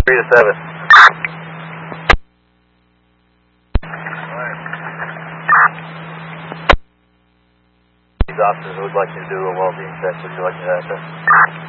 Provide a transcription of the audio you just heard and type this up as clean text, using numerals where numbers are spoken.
3 to 7. These officers would like you to do a well-being check. Would you like me to have that?